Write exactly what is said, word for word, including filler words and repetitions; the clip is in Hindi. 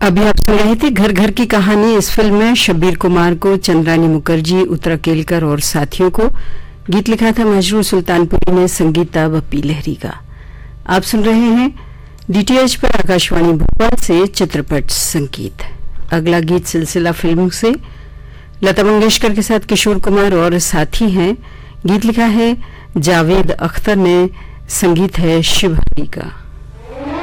अभी आप सुन रहे थे घर घर की कहानी। इस फिल्म में शब्बीर कुमार को, चंद्रानी मुखर्जी, उत्तरा केलकर और साथियों को। गीत लिखा था मजरूर सुल्तानपुरी ने, संगीत था बप्पी लहरी का। आप सुन रहे हैं डीटीएच पर आकाशवाणी भोपाल से चित्रपट संगीत। अगला गीत सिलसिला फिल्म से लता मंगेशकर के साथ किशोर कुमार और साथी हैं। गीत लिखा है जावेद अख्तर ने, संगीत है शिव हरी का।